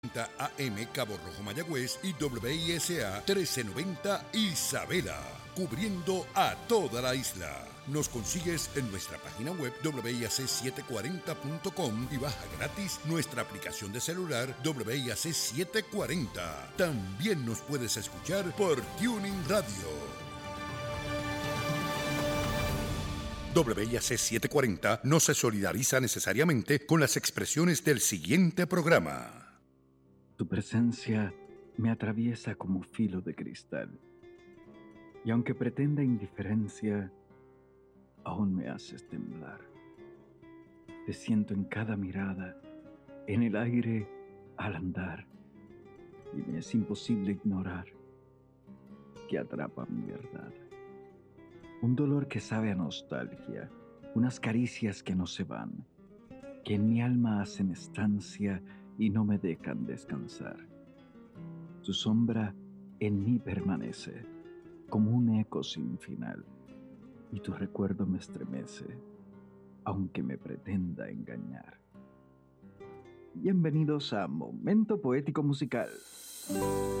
AM Cabo Rojo Mayagüez y WISA 1390 Isabela, cubriendo a toda la isla. Nos consigues en nuestra página web WIAC740.com y baja gratis nuestra aplicación de celular WIAC 740. También nos puedes escuchar por Tuning Radio. WIAC 740 no se solidariza necesariamente con las expresiones del siguiente programa. Tu presencia me atraviesa como filo de cristal, y aunque pretenda indiferencia, aún me haces temblar. Te siento en cada mirada, en el aire al andar, y me es imposible ignorar que atrapa mi verdad. Un dolor que sabe a nostalgia, unas caricias que no se van, que en mi alma hacen estancia y no me dejan descansar. Tu sombra en mí permanece, como un eco sin final, y tu recuerdo me estremece, aunque me pretenda engañar. Bienvenidos a Momento Poético Musical.